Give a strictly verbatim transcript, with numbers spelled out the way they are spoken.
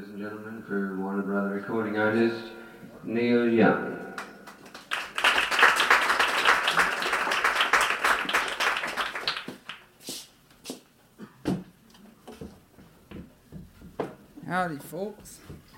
and gentlemen, for Warner Brother recording artist, Neil Young. Howdy, folks.